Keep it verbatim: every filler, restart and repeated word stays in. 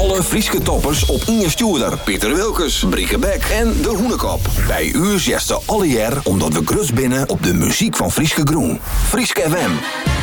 Alle Frieske toppers op Inge Stuurder, Pieter Wilkes, Brieke Beck en De Hoenekop. Bij u zesde alle jaar omdat we grutst binnen op de muziek van Frieske Groen. Frieske F M.